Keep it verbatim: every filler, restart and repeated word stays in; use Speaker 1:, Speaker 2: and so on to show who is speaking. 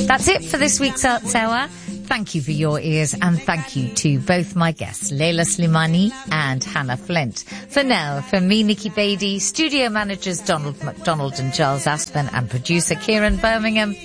Speaker 1: That's it for this week's Arts Hour. Thank you for your ears, and thank you to both my guests, Leila Slimani and Hannah Flint. For now, from me, Nikki Beattie, studio managers Donald McDonald and Charles Aspen, and producer Kieran Birmingham,